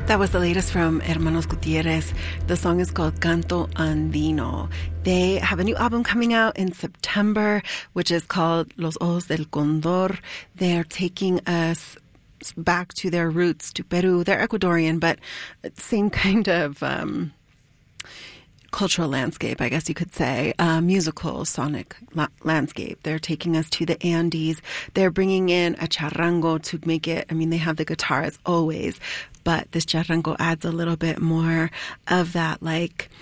That was the latest from Hermanos Gutierrez. The song is called Canto Andino. They have a new album coming out in September, which is called Los Ojos del Condor. They're taking us back to their roots, to Peru. They're Ecuadorian, but same kind of cultural landscape, I guess you could say, musical, sonic landscape. They're taking us to the Andes. They're bringing in a charrango to make it, I mean, they have the guitar as always, but this charrango adds a little bit more of that, like,